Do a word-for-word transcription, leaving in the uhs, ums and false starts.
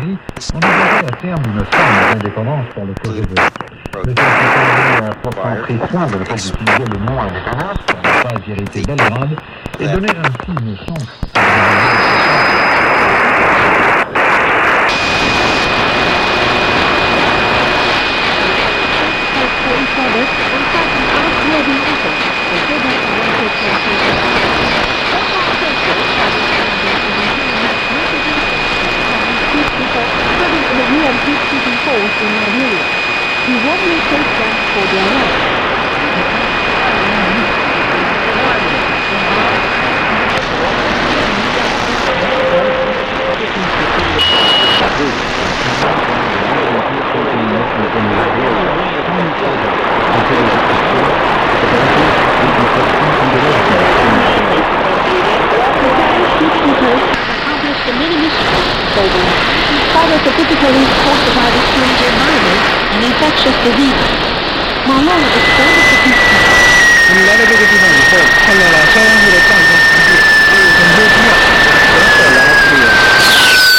Italie, on envisageait à terme une forme d'indépendance pour le Kosovo. Le Kosovo a pourtant pris soin de ne pas utiliser le mot indépendance pour ne pas irriter Belgrade et donner ainsi une chance à He warmly thanks them for their help. Accomplished the many missions program, despite a particularly caused strange environment and infectious diseases. Malone expanded the peace.